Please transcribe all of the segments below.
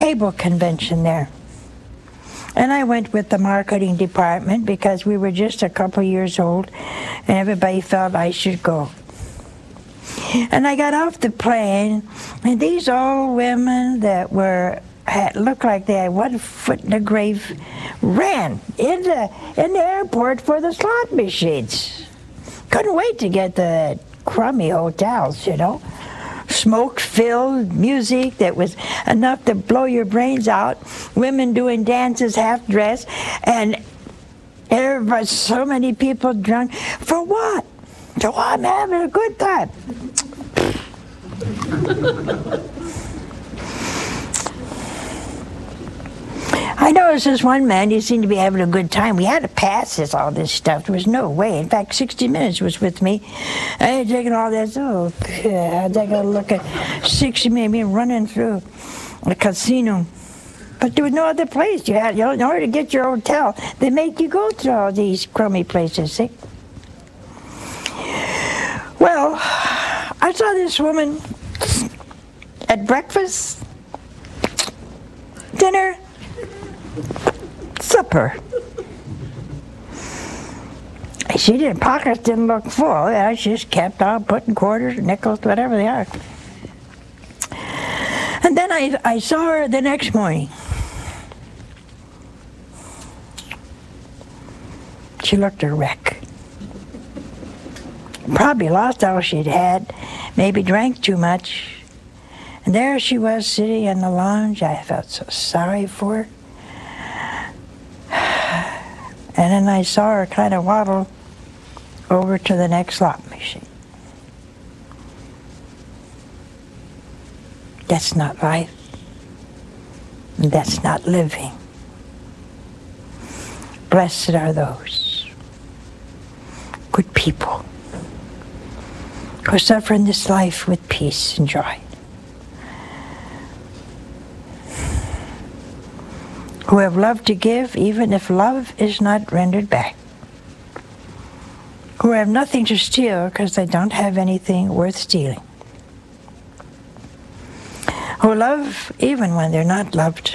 cable convention there. And I went with the marketing department because we were just a couple years old and everybody felt I should go. And I got off the plane, and these old women that looked like they had one foot in the grave ran in the airport for the slot machines. Couldn't wait to get to the crummy hotels, you know. Smoke-filled music that was enough to blow your brains out. Women doing dances half-dressed, and everybody, so many people drunk. For what? So I'm having a good time. I noticed this one man, he seemed to be having a good time. We had to pass all this stuff. There was no way. In fact, 60 Minutes was with me. I had taken all this. Oh, God, I got to look at 60 Minutes, me running through the casino. But there was no other place. In order to get your hotel, they make you go through all these crummy places, see? Well, I saw this woman at breakfast, dinner, supper. She didn't, pockets didn't look full. She just kept on putting quarters, nickels, whatever they are. And then I saw her the next morning. She looked a wreck. Probably lost all she'd had, maybe drank too much. And there she was sitting in the lounge. I felt so sorry for her. And then I saw her kind of waddle over to the next slot machine. That's not life. That's not living. Blessed are those good people who suffer in this life with peace and joy, who have love to give even if love is not rendered back, who have nothing to steal because they don't have anything worth stealing, who love even when they're not loved,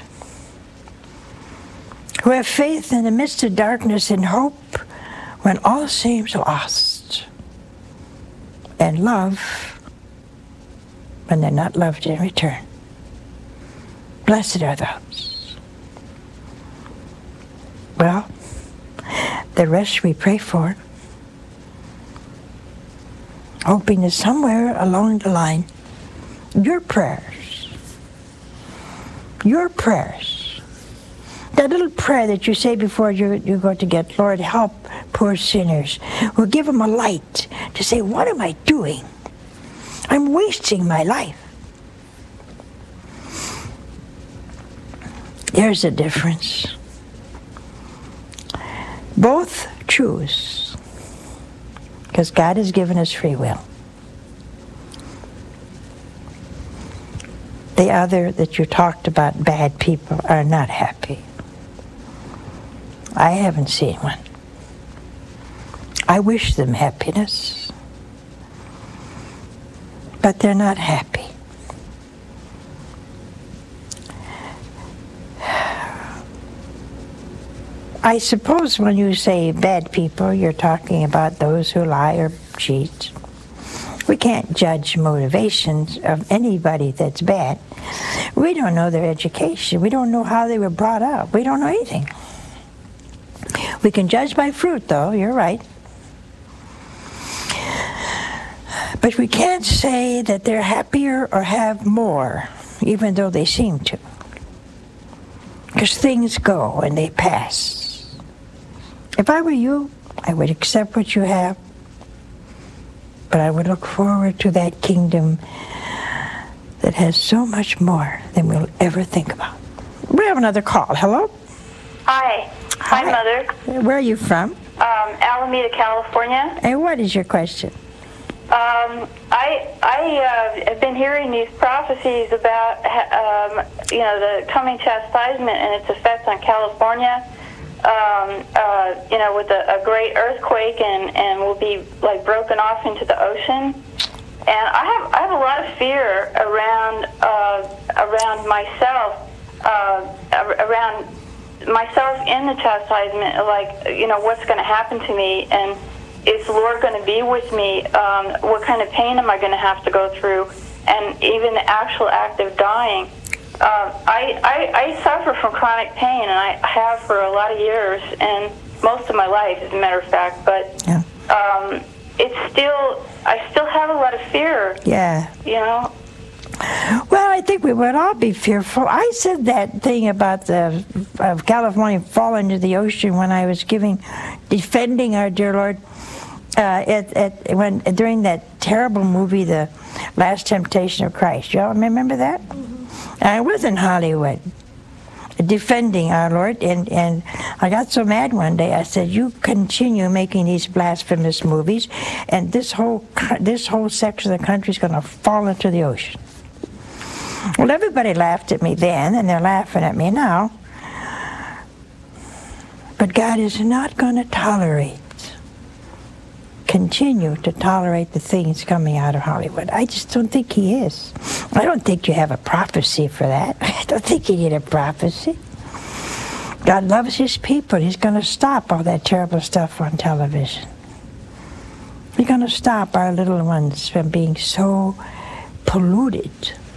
who have faith in the midst of darkness and hope when all seems lost, and love when they're not loved in return. Blessed are those. Well, the rest we pray for, hoping that somewhere along the line, your prayers, that little prayer that you say before you go to get, Lord, help poor sinners, will give them a light to say, what am I doing? I'm wasting my life. There's a difference. Both choose, because God has given us free will. The other that you talked about, bad people, are not happy. I haven't seen one. I wish them happiness, but they're not happy. I suppose when you say bad people, you're talking about those who lie or cheat. We can't judge motivations of anybody that's bad. We don't know their education. We don't know how they were brought up. We don't know anything. We can judge by fruit, though. You're right. But we can't say that they're happier or have more, even though they seem to. Because things go and they pass. If I were you, I would accept what you have, but I would look forward to that kingdom that has so much more than we'll ever think about. We have another call. Hello? Hi. Hi, Mother. Where are you from? Alameda, California. And what is your question? I have been hearing these prophecies about, the coming chastisement and its effect on California. With a great earthquake and will be like broken off into the ocean. And I have a lot of fear around myself around myself in the chastisement, like, you know, what's going to happen to me, and is the Lord going to be with me? What kind of pain am I going to have to go through? And even the actual act of dying. I suffer from chronic pain, and I have for a lot of years, and most of my life, as a matter of fact. But Yeah. I still have a lot of fear. Yeah. You know. Well, I think we would all be fearful. I said that thing about of California falling into the ocean when I was defending our dear Lord during that terrible movie, The Last Temptation of Christ. Y'all remember that? Mm-hmm. I was in Hollywood defending our Lord, and I got so mad one day. I said, "You continue making these blasphemous movies, and this whole section of the country is going to fall into the ocean." Well, everybody laughed at me then, and they're laughing at me now. But God is not going to continue to tolerate the things coming out of Hollywood. I just don't think He is. I don't think you have a prophecy for that. I don't think you need a prophecy. God loves His people. He's going to stop all that terrible stuff on television. He's going to stop our little ones from being so polluted.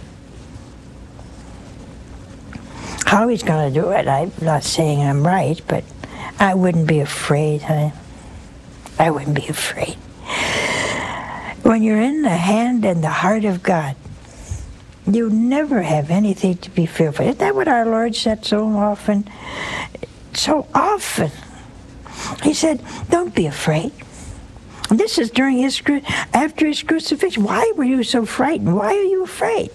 How He's going to do it, I'm not saying I'm right, but I wouldn't be afraid, honey. I wouldn't be afraid. When you're in the hand and the heart of God, you never have anything to be fearful. Isn't that what our Lord said so often? So often. He said, don't be afraid. And this is after His crucifixion. Why were you so frightened? Why are you afraid?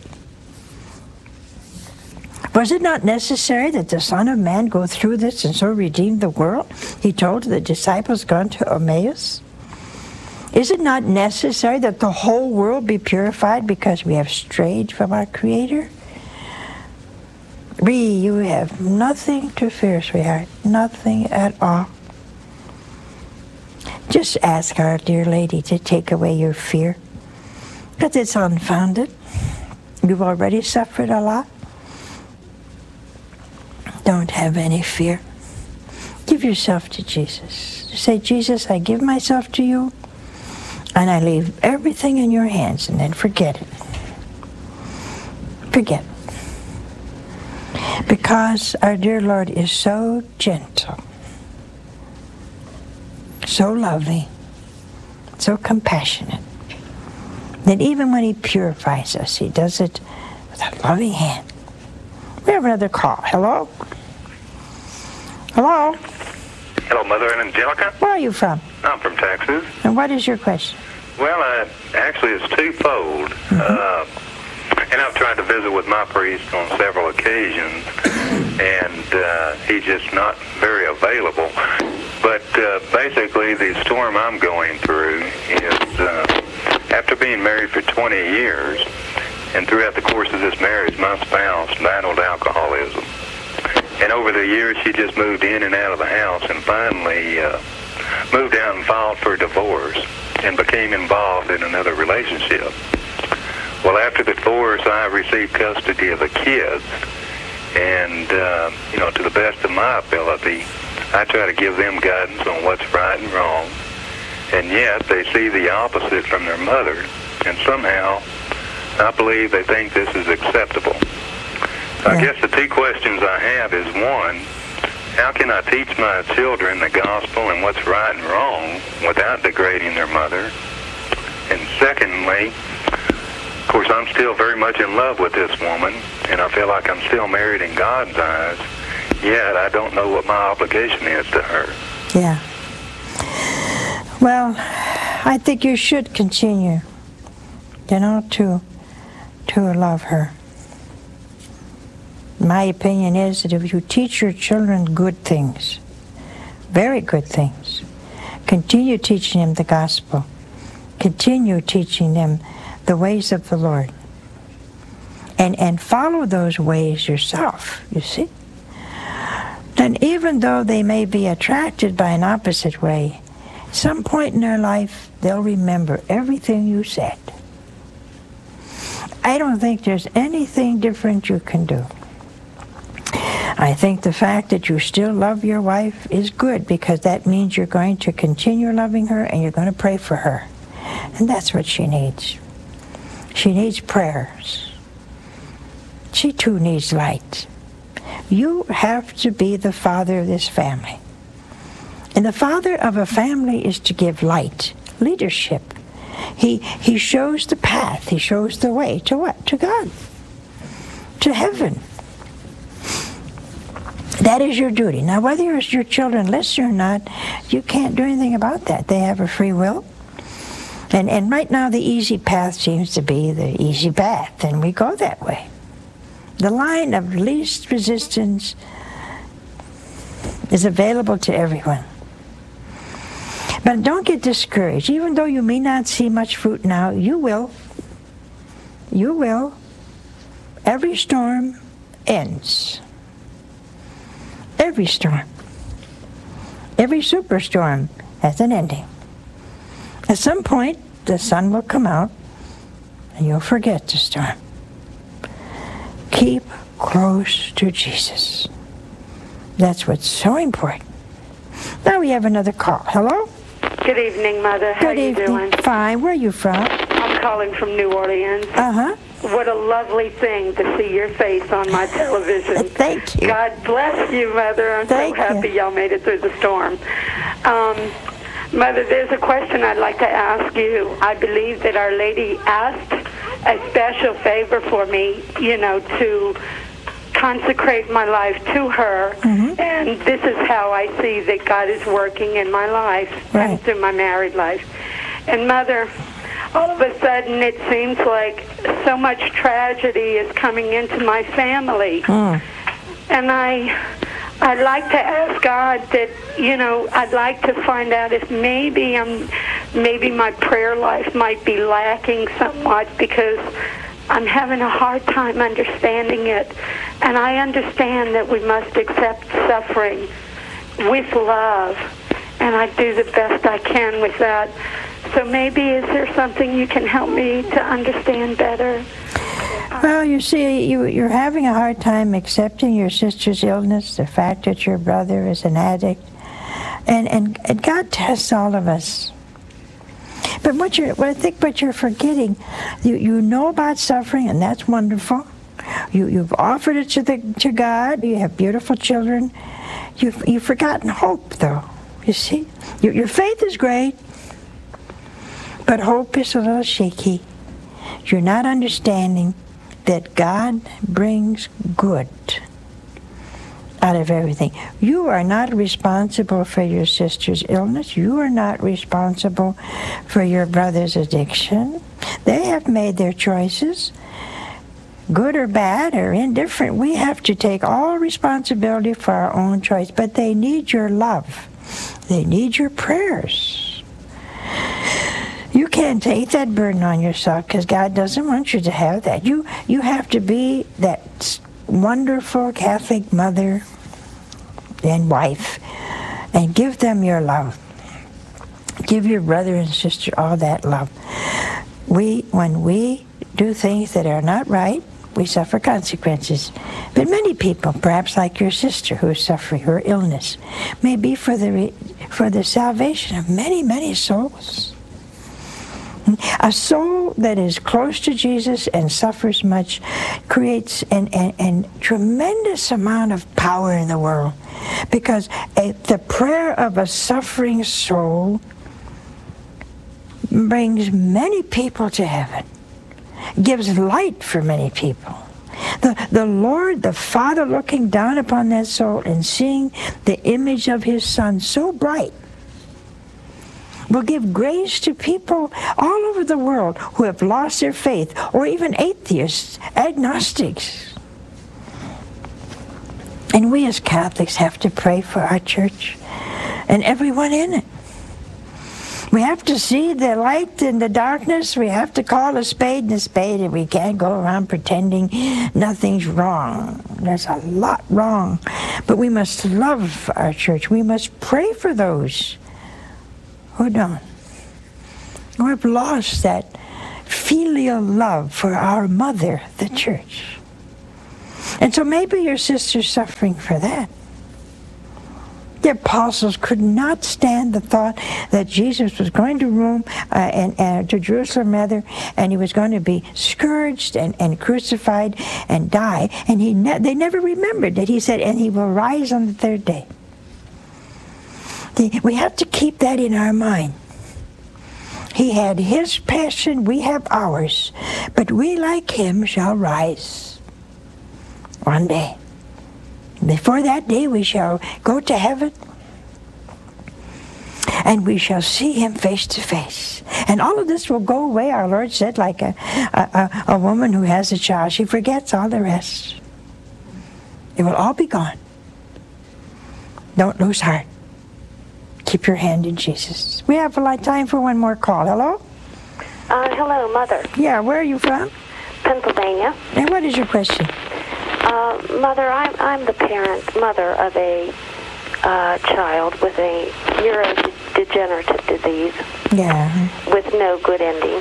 Was it not necessary that the Son of Man go through this and so redeem the world? He told the disciples gone to Emmaus. Is it not necessary that the whole world be purified because we have strayed from our Creator? You have nothing to fear, sweetheart. Nothing at all. Just ask Our Dear Lady to take away your fear, because it's unfounded. You've already suffered a lot. Don't have any fear. Give yourself to Jesus. Say, Jesus, I give myself to you, and I leave everything in your hands, and then forget it. Forget it. Because our dear Lord is so gentle, so loving, so compassionate, that even when He purifies us, He does it with a loving hand. We have another call. Hello? Hello? Hello, Mother and Angelica. Where are you from? I'm from Texas. And what is your question? Well, actually, it's twofold. And I've tried to visit with my priest on several occasions, and he's just not very available. But basically, the storm I'm going through is after being married for 20 years, and throughout the course of this marriage, my spouse battled alcoholism. And over the years, she just moved in and out of the house, and finally moved out and filed for divorce and became involved in another relationship. Well, after the divorce, I received custody of the kids, and to the best of my ability, I try to give them guidance on what's right and wrong, and yet they see the opposite from their mother, and somehow I believe they think this is acceptable. So I guess the two questions I have is, one, how can I teach my children the gospel and what's right and wrong without degrading their mother? And secondly, of course, I'm still very much in love with this woman, and I feel like I'm still married in God's eyes, yet I don't know what my obligation is to her. Yeah. Well, I think you should continue, to love her. My opinion is that if you teach your children good things, very good things, continue teaching them the gospel, continue teaching them the ways of the Lord, and follow those ways yourself, you see, then even though they may be attracted by an opposite way, at some point in their life, they'll remember everything you said. I don't think there's anything different you can do. I think the fact that you still love your wife is good, because that means you're going to continue loving her and you're going to pray for her. And that's what she needs. She needs prayers. She too needs light. You have to be the father of this family. And the father of a family is to give light, leadership. He shows the path. He shows the way. To what? To God. To heaven. That is your duty. Now, whether your children listen or not, you can't do anything about that. They have a free will. And right now, the easy path seems to be the easy path, and we go that way. The line of least resistance is available to everyone. But don't get discouraged. Even though you may not see much fruit now, you will. You will. Every storm ends. Every storm. Every superstorm has an ending. At some point, the sun will come out, and you'll forget the storm. Keep close to Jesus. That's what's so important. Now we have another call. Hello? Good evening, Mother. How Good you evening. doing? Fine. Where are you from? I'm calling from New Orleans. Uh-huh. What a lovely thing to see your face on my television. Thank you. God bless you, Mother. I'm Thank so happy you. y'all made it through the storm. Mother, there's a question I'd like to ask you. I believe that Our Lady asked a special favor for me, to consecrate my life to her. Mm-hmm. And this is how I see that God is working in my life and through my married life. And Mother, all of a sudden it seems like so much tragedy is coming into my family. And I'd like to ask God that, I'd like to find out if maybe my prayer life might be lacking somewhat, because I'm having a hard time understanding it. And I understand that we must accept suffering with love, and I do the best I can with that. So maybe is there something you can help me to understand better? Well, you see, you're having a hard time accepting your sister's illness, the fact that your brother is an addict, and God tests all of us. But what I think you're forgetting, you know about suffering, and that's wonderful. You've offered it to God. You have beautiful children. You've forgotten hope, though. You see, your faith is great, but hope is a little shaky. You're not understanding that God brings good out of everything. You are not responsible for your sister's illness. You are not responsible for your brother's addiction. They have made their choices, good or bad or indifferent. We have to take all responsibility for our own choice, but they need your love. They need your prayers. You can't take that burden on yourself, because God doesn't want you to have that. You have to be that wonderful Catholic mother and wife, and give them your love. Give your brother and sister all that love. When we do things that are not right, we suffer consequences. But many people, perhaps like your sister who is suffering her illness, may be for the salvation of many, many souls. A soul that is close to Jesus and suffers much creates a tremendous amount of power in the world, because the prayer of a suffering soul brings many people to heaven, gives light for many people. The Lord, the Father, looking down upon that soul and seeing the image of His Son so bright, will give grace to people all over the world who have lost their faith, or even atheists, agnostics. And we as Catholics have to pray for our church and everyone in it. We have to see the light in the darkness. We have to call a spade a spade, and we can't go around pretending nothing's wrong. There's a lot wrong. But we must love our church. We must pray for those who don't, who have lost that filial love for our mother, the church. And so maybe your sister's suffering for that. The apostles could not stand the thought that Jesus was going to Rome, and to Jerusalem rather, and he was going to be scourged and crucified and die. And they never remembered that he said, and he will rise on the third day. We have to keep that in our mind. He had his passion, we have ours, but we like him shall rise one day. Before that day we shall go to heaven, and we shall see him face to face. And all of this will go away, our Lord said, like a woman who has a child. She forgets all the rest. It will all be gone. Don't lose heart. Keep your hand in Jesus. We have time for one more call. Hello? Hello, Mother. Yeah, where are you from? Pennsylvania. And what is your question? Mother, I'm the mother of a child with a neurodegenerative disease. Yeah. With no good ending.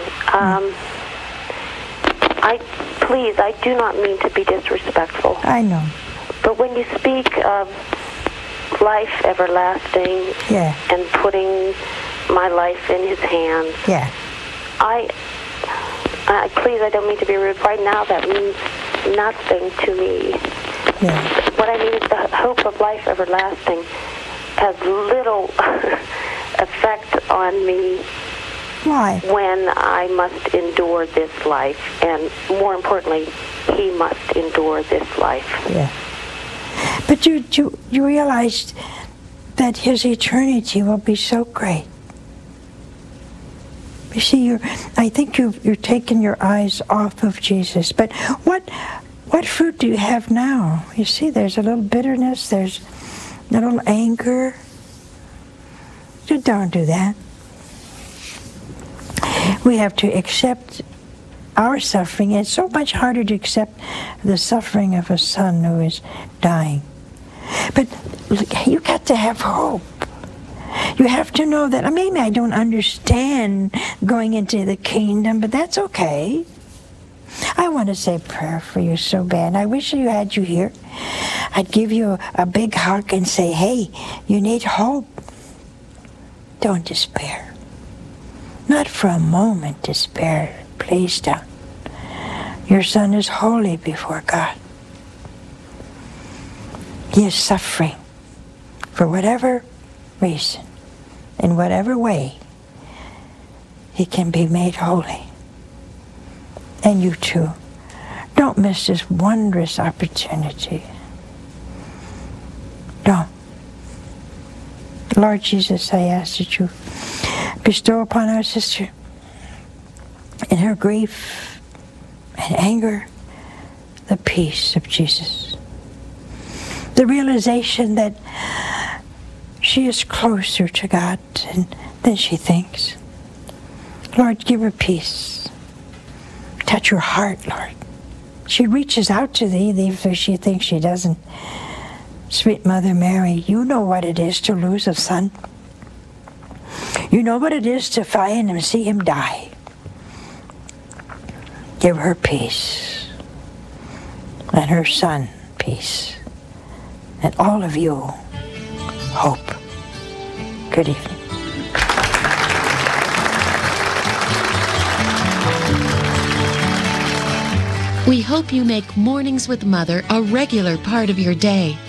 I do not mean to be disrespectful. I know. But when you speak of life everlasting, yeah, and putting my life in his hands, yeah, please, I don't mean to be rude. Right now, that means nothing to me. Yeah. What I mean is the hope of life everlasting has little effect on me. Why? When I must endure this life, and more importantly, he must endure this life. Yeah. But you realized that his eternity will be so great. You see, I think you're taking your eyes off of Jesus. But what fruit do you have now? You see, there's a little bitterness, there's a little anger. You don't do that. We have to accept our suffering. It's so much harder to accept the suffering of a son who is dying. But look, you got to have hope. You have to know that, maybe I don't understand going into the kingdom, but that's okay. I want to say a prayer for you so bad. I wish you had you here. I'd give you a big hug and say, hey, you need hope. Don't despair. Not for a moment despair. Please don't. Your son is holy before God. He is suffering for whatever reason, in whatever way, he can be made holy. And you too. Don't miss this wondrous opportunity. Don't. Lord Jesus, I ask that you bestow upon our sister, in her grief and anger, the peace of Jesus. The realization that she is closer to God than she thinks. Lord, give her peace. Touch her heart, Lord. She reaches out to thee, though she thinks she doesn't. Sweet Mother Mary, you know what it is to lose a son. You know what it is to find him, see him die. Give her peace. And her son peace. And all of you hope. Good evening. We hope you make Mornings with Mother a regular part of your day.